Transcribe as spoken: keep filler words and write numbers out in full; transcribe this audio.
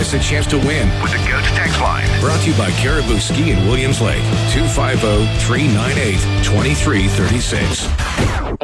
us a chance to win with the Goat text line. Brought to you by Caribou Ski in Williams Lake. two five zero, three nine eight, two three three six.